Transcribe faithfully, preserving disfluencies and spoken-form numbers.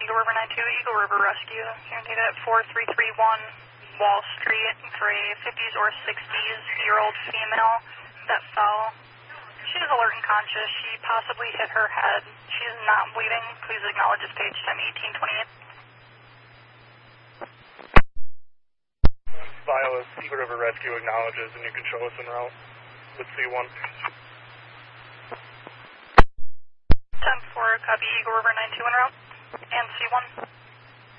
Eagle River nine two, Eagle River Rescue. You're data at four three three one Wall Street for a fifties or sixties year old female that fell. She is alert and conscious. She possibly hit her head. She is not bleeding. Please acknowledge this page time eighteen twenty-eight. Violet, Eagle River Rescue acknowledges, and you can show us en route with C one. ten four, copy Eagle River nine two en route, and C one.